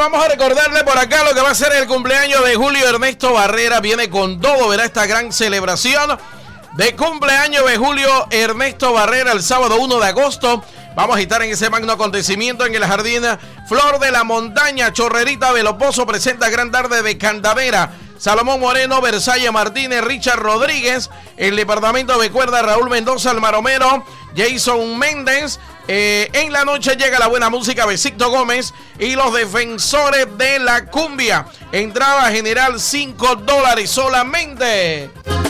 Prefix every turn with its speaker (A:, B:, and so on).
A: vamos a recordarle por acá lo que va a ser el cumpleaños de Julio Ernesto Barrera. Viene con todo, verá esta gran celebración de cumpleaños de Julio Ernesto Barrera el sábado 1 de agosto. Vamos a estar en ese magno acontecimiento en el jardín Flor de la Montaña. Chorrerita Veloposo presenta gran tarde de candadera. Salomón Moreno, Versailles Martínez, Richard Rodríguez. El departamento de cuerda, Raúl Mendoza, Almaromero, Jason Méndez. En la noche llega la buena música, Besito Gómez y los defensores de la cumbia. Entrada general $5 solamente.